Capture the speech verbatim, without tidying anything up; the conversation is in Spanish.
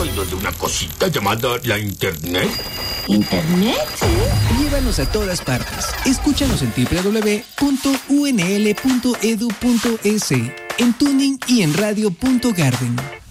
oído de una cosita llamada la Internet? ¿Internet? ¿Sí? Llévanos a todas partes. Escúchanos en doble u doble u doble u punto u n l punto e d u punto e s, en Tuning y en radio punto garden.